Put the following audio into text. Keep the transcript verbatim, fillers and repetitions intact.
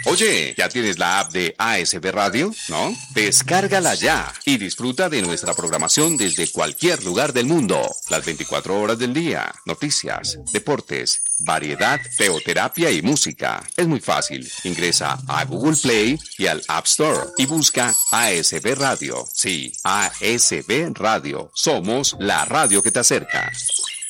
Oye, ¿ya tienes la app de A S B Radio? ¿No? Descárgala ya y disfruta de nuestra programación desde cualquier lugar del mundo. Las veinticuatro horas del día, noticias, deportes, variedad, teoterapia y música. Es muy fácil. Ingresa a Google Play y al App Store y busca A S B Radio. Sí, A S B Radio. Somos la radio que te acerca.